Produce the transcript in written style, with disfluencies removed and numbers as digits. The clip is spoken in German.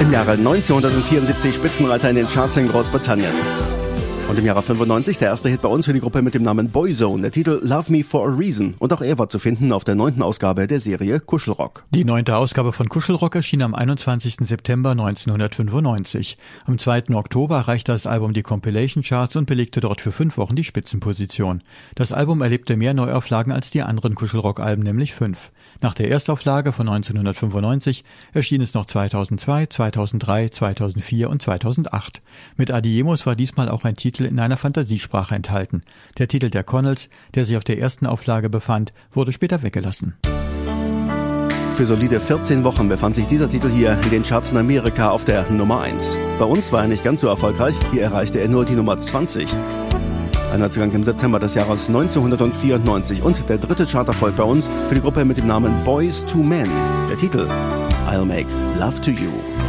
Im Jahre 1974 Spitzenreiter in den Charts in Großbritannien. Und im Jahre 95 der erste Hit bei uns für die Gruppe mit dem Namen Boyzone, der Titel Love Me For A Reason. Und auch er war zu finden auf der 9. Ausgabe der Serie Kuschelrock. Die 9. Ausgabe von Kuschelrock erschien am 21. September 1995. Am 2. Oktober erreichte das Album die Compilation Charts und belegte dort für 5 Wochen die Spitzenposition. Das Album erlebte mehr Neuauflagen als die anderen Kuschelrock-Alben, nämlich 5. Nach der Erstauflage von 1995 erschien es noch 2002, 2003, 2004 und 2008. Mit Adiemos war diesmal auch ein Titel in einer Fantasiesprache enthalten. Der Titel der Connells, der sich auf der ersten Auflage befand, wurde später weggelassen. Für solide 14 Wochen befand sich dieser Titel hier in den Charts in Amerika auf der Nummer 1. Bei uns war er nicht ganz so erfolgreich, hier erreichte er nur die Nummer 20. Ein Neuzugang im September des Jahres 1994 und der dritte Charterfolg bei uns für die Gruppe mit dem Namen Boyz II Men. Der Titel I'll Make Love to You.